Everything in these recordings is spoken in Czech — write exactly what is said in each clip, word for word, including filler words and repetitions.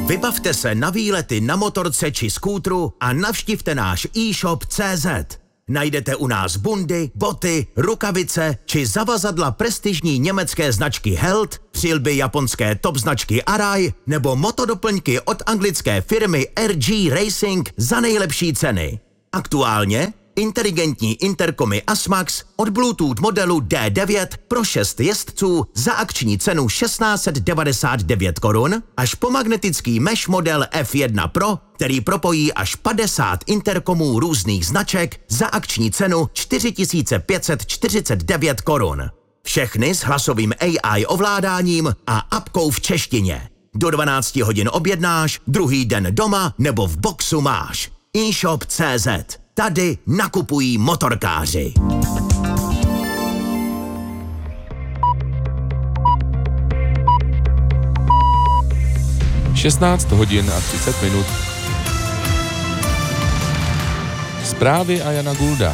Vybavte se na výlety na motorce či skútru a navštivte náš e-shop tečka cé zet. Najdete u nás bundy, boty, rukavice či zavazadla prestižní německé značky Held, přilby japonské top značky Arai nebo motodoplňky od anglické firmy R G Racing za nejlepší ceny. Aktuálně inteligentní interkomy Asmax od Bluetooth modelu D devět pro šest jezdců za akční cenu tisíc šest set devadesát devět korun až po magnetický mesh model F jedna Pro, který propojí až padesát interkomů různých značek za akční cenu čtyři tisíce pět set čtyřicet devět korun. Všechny s hlasovým A I ovládáním a apkou v češtině. Do dvanácti hodin objednáš, druhý den doma nebo v boxu máš. e-shop tečka cé zet. Tady nakupují motorkáři. šestnáct hodin a třicet minut. Zprávy a Jana Gulda.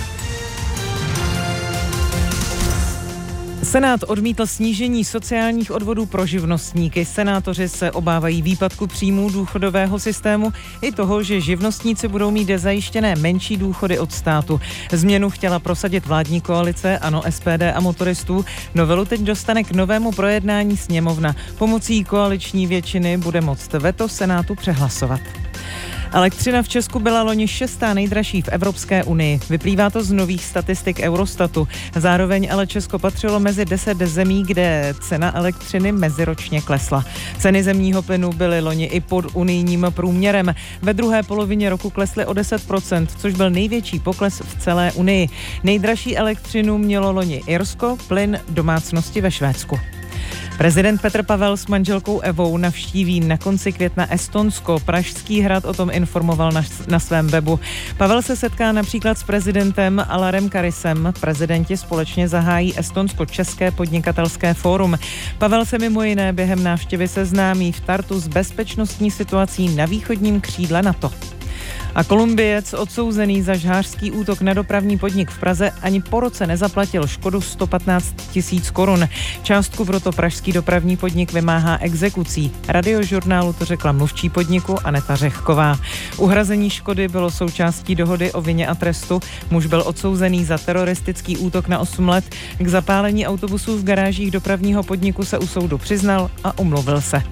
Senát odmítl snížení sociálních odvodů pro živnostníky. Senátoři se obávají výpadku příjmů důchodového systému i toho, že živnostníci budou mít zajištěné menší důchody od státu. Změnu chtěla prosadit vládní koalice ANO, S P D a motoristů. Novelu teď dostane k novému projednání sněmovna. Pomocí koaliční většiny bude moct veto Senátu přehlasovat. Elektřina v Česku byla loni šestá nejdražší v Evropské unii. Vyplývá to z nových statistik Eurostatu. Zároveň ale Česko patřilo mezi deset zemí, kde cena elektřiny meziročně klesla. Ceny zemního plynu byly loni i pod unijním průměrem. Ve druhé polovině roku klesly o deset procent, což byl největší pokles v celé unii. Nejdražší elektřinu mělo loni Irsko, plyn domácnosti ve Švédsku. Prezident Petr Pavel s manželkou Evou navštíví na konci května Estonsko. Pražský hrad o tom informoval na, na svém webu. Pavel se setká například s prezidentem Alarem Karisem. Prezidenti společně zahájí Estonsko-České podnikatelské fórum. Pavel se mimo jiné během návštěvy seznámí v Tartu s bezpečnostní situací na východním křídle NATO. A Kolumbiec odsouzený za žhářský útok na dopravní podnik v Praze ani po roce nezaplatil škodu sto patnáct tisíc korun. Částku proto pražský dopravní podnik vymáhá exekucí. Radiožurnálu to řekla mluvčí podniku Aneta Řehková. Uhrazení škody bylo součástí dohody o vině a trestu. Muž byl odsouzený za teroristický útok na osm let. K zapálení autobusů v garážích dopravního podniku se u soudu přiznal a omluvil se.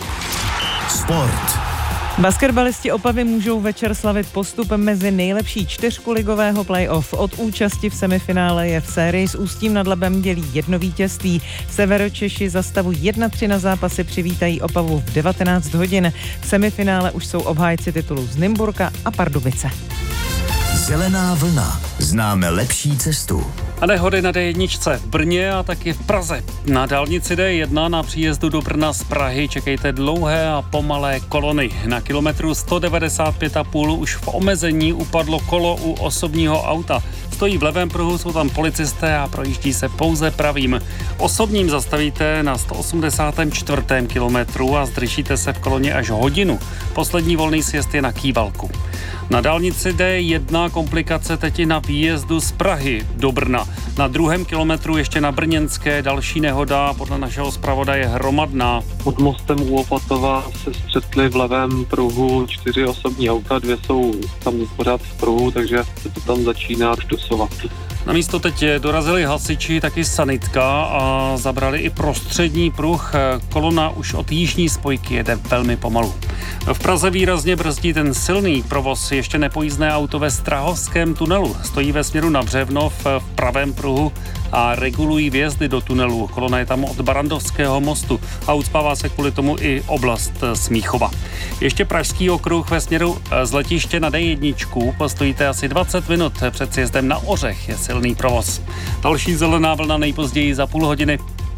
Sport. Basketbalisti Opavy můžou večer slavit postup mezi nejlepší čtyřku ligového playoff. Od účasti v semifinále je v sérii s Ústím nad Labem dělí jedno vítězství. Severočeši za stavu jedna tři na zápasy přivítají Opavu v devatenáct hodin. V semifinále už jsou obhájci titulu z Nymburka a Pardubice. Zelená vlna. Známe lepší cestu. A nehody na D jedna v Brně a taky v Praze. Na dálnici D jedna na příjezdu do Brna z Prahy čekejte dlouhé a pomalé kolony. Na kilometru sto devadesát pět a půl už v omezení upadlo kolo u osobního auta. Stojí v levém pruhu, jsou tam policisté a projíždí se pouze pravým. Osobním zastavíte na sto osmdesátém čtvrtém kilometru a zdržíte se v koloně až hodinu. Poslední volný sjezd je na Kývalku. Na dálnici D jedna komplikace teď i na výjezdu z Prahy do Brna. Na druhém kilometru ještě na Brněnské další nehoda, podle našeho zpravodaje hromadná. Pod mostem u Opatova se střetly v levém pruhu čtyři osobní auta, dvě jsou tam pořád v pruhu, takže se to tam začíná už dosovat. Na místo teď dorazili hasiči, taky sanitka a zabrali i prostřední pruh. Kolona už od jižní spojky jede velmi pomalu. V Praze výrazně brzdí ten silný provoz ještě nepojízdné auto ve Strahovském tunelu. Stojí ve směru na Břevnov v pravém pruhu a regulují vjezdy do tunelu. Kolona je tam od Barandovského mostu a ucpává se kvůli tomu i oblast Smíchova. Ještě pražský okruh ve směru z letiště na D jedna. Postojíte asi dvacet minut před sjezdem na Ořech, je silný provoz. Další zelená vlna nejpozději za půl hodiny.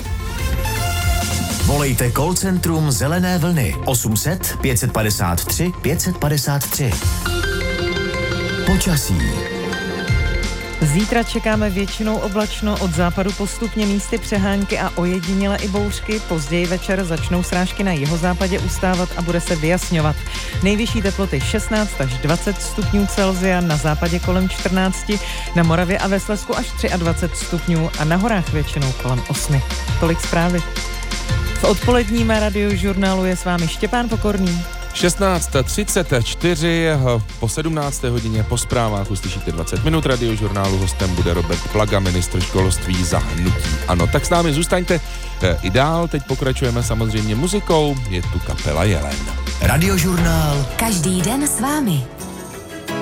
Volejte call centrum Zelené vlny osm set pět padesát tři pět padesát tři. Počasí. Zítra čekáme většinou oblačno, od západu postupně místy přehánky a ojediněle i bouřky. Později večer začnou srážky na jihozápadě ustávat a bude se vyjasňovat. Nejvyšší teploty šestnáct až dvacet stupňů Celsia, na západě kolem čtrnáct, na Moravě a ve Slezsku až dvacet tři stupňů a na horách většinou kolem osm. Tolik zprávy. V odpoledním radiožurnálu je s vámi Štěpán Pokorný. šestnáct třicet čtyři, po sedmnácté hodině po zprávách uslyšíte dvacet minut radiožurnálu. Hostem bude Robert Plaga, ministr školství za hnutí ANO. Tak s námi zůstaňte i dál, teď pokračujeme samozřejmě muzikou, je tu kapela Jelen. Radiožurnál. Každý den s vámi.